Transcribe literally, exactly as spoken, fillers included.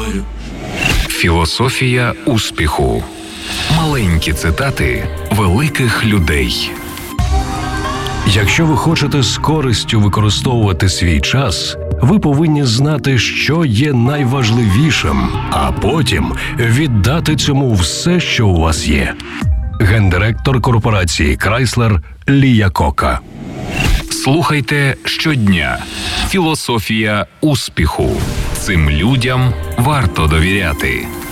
Філософія успіху. Маленькі цитати великих людей. Якщо ви хочете з користю використовувати свій час, ви повинні знати, що є найважливішим, а потім віддати цьому все, що у вас є. Гендиректор корпорації Chrysler Лі Якока. Слухайте щодня. Філософія успіху. Цим людям варто довіряти.